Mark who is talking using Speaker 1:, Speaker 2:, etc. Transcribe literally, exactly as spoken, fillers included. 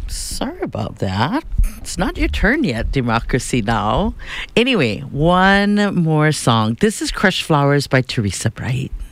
Speaker 1: Sorry about that. It's not your turn yet, Democracy Now! Anyway, one more song. This is Crushed Flowers by Teresa Bright.